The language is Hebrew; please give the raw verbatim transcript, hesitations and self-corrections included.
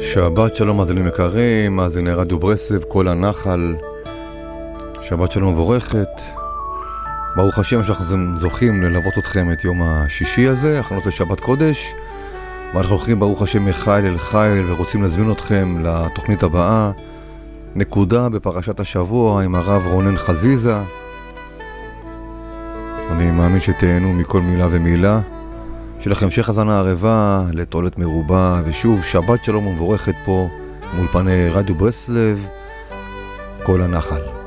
שבת שלום מאזינים יקרים, מאזיני רדיו ברסלב, כל הנחל. שבת שלום מבורכת. ברוך השם שאנחנו זוכים ללוות אתכם את יום השישי הזה, הכנות לשבת קודש. ואנחנו הולכים ברוך השם מחיל אל חיל ורוצים להזמין אתכם לתוכנית הבאה, נקודה בפרשת השבוע עם הרב רונן חזיזה. אני מאמין שתהנו מכל מילה ומילה. שיהיה לכם המשך האזנה ערבה לתועלת מרובה, ושוב שבת שלום ומבורכת פה מול פני רדיו ברסלב, כל הנחל.